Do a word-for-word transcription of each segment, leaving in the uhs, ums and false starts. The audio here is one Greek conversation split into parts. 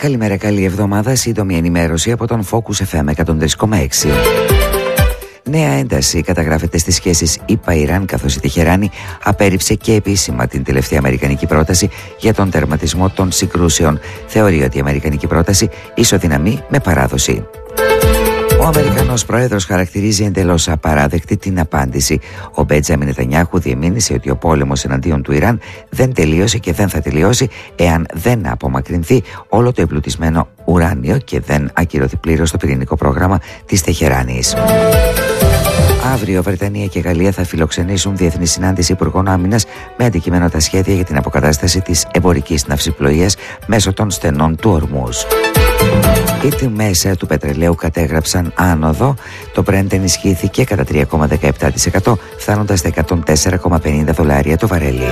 Καλημέρα, καλή εβδομάδα. Σύντομη ενημέρωση από τον Focus εφ εμ εκατόν τρία κόμμα έξι. Νέα ένταση καταγράφεται στις σχέσεις ΗΠΑ-Ιράν, καθώς η Τεχεράνη απέρριψε και επίσημα την τελευταία αμερικανική πρόταση για τον τερματισμό των συγκρούσεων. Θεωρεί ότι η αμερικανική πρόταση ισοδυναμεί με παράδοση. Ο Αμερικανός πρόεδρος χαρακτηρίζει εντελώς απαράδεκτη την απάντηση. Ο Μπέντζαμιν Νετανιάχου διεμήνυσε ότι ο πόλεμος εναντίον του Ιράν δεν τελείωσε και δεν θα τελειώσει εάν δεν απομακρυνθεί όλο το εμπλουτισμένο ουράνιο και δεν ακυρωθεί πλήρως το πυρηνικό πρόγραμμα της Τεχεράνης. Αύριο, Βρετανία και Γαλλία θα φιλοξενήσουν διεθνή συνάντηση υπουργών άμυνας με αντικείμενο τα σχέδια για την αποκατάσταση της εμπορικής ναυσιπλοείας μέσω των στενών του Ορμούζ. Οι τιμές του πετρελαίου κατέγραψαν άνοδο. Το Brent ενισχύθηκε κατά τρία κόμμα δεκαεπτά τοις εκατό, φτάνοντας στα εκατόν τέσσερα κόμμα πενήντα δολάρια το βαρέλι.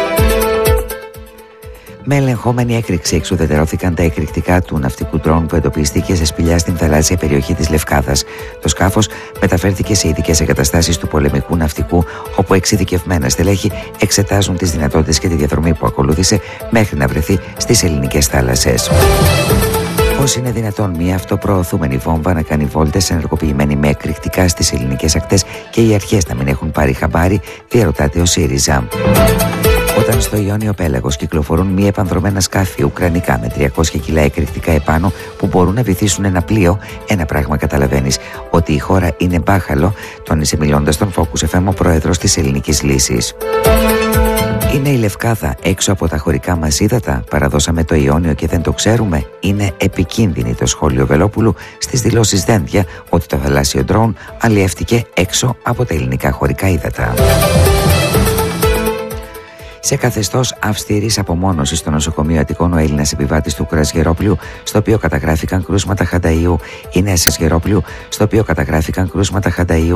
Με ελεγχόμενη έκρηξη εξουδετερώθηκαν τα εκρηκτικά του ναυτικού ντρόουν που εντοπίστηκε σε σπηλιά στην θαλάσσια περιοχή της Λευκάδας. Το σκάφος μεταφέρθηκε σε ειδικές εγκαταστάσεις του πολεμικού ναυτικού, όπου εξειδικευμένα στελέχη εξετάζουν τις δυνατότητες και τη διαδρομή που ακολούθησε μέχρι να βρεθεί στις ελληνικές θάλασσες. Πώς είναι δυνατόν μια αυτοπροωθούμενη βόμβα να κάνει βόλτες ενεργοποιημένη με εκρηκτικά στις ελληνικές ακτές και οι αρχές να μην έχουν πάρει χαμπάρι, διαρωτάται ο ΣΥΡΙΖΑ. Όταν στο Ιόνιο Πέλαγος κυκλοφορούν μη επανδρομένα σκάφη ουκρανικά με τριακόσια κιλά εκρηκτικά επάνω που μπορούν να βυθίσουν ένα πλοίο, ένα πράγμα καταλαβαίνεις: ότι η χώρα είναι μπάχαλο, τόνισε μιλώντας στον Focus εφ εμ ο πρόεδρος της Ελληνικής Λύσης. Είναι η Λευκάδα έξω από τα χωρικά μας ύδατα? Παραδώσαμε το Ιόνιο και δεν το ξέρουμε? Είναι επικίνδυνη το σχόλιο Βελόπουλου στις δηλώσεις Δένδια ότι το θαλάσσιο ντρόουν αλλιεύτηκε έξω από τα ελληνικά χωρικά ύδατα. Σε καθεστώς αυστηρής απομόνωσης στο νοσοκομείο Αττικών, ο Έλληνας επιβάτης του κρουαζιερόπλοιου, στο οποίο καταγράφηκαν κρούσματα χανταΐου, η Νέα Σασγερόπλοιου, στο οποίο καταγράφηκαν κρούσματα χανταΐου